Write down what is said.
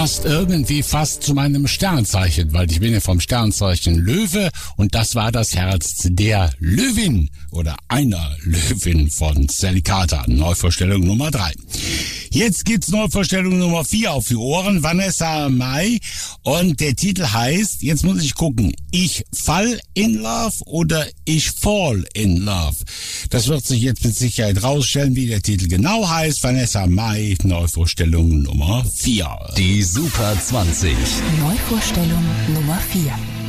passt irgendwie fast zu meinem Sternzeichen, weil ich bin ja vom Sternzeichen Löwe und das war das Herz der Löwin oder einer Löwin von Sally Carter. Neuvorstellung Nummer 3. Jetzt gibt's Neuvorstellung Nummer 4 auf die Ohren, Vanessa Mai, und der Titel heißt, jetzt muss ich gucken, ich fall in love oder ich fall in love. Das wird sich jetzt mit Sicherheit rausstellen, wie der Titel genau heißt. Vanessa Mai, Neuvorstellung Nummer 4. Die Super 20. Neuvorstellung Nummer 4.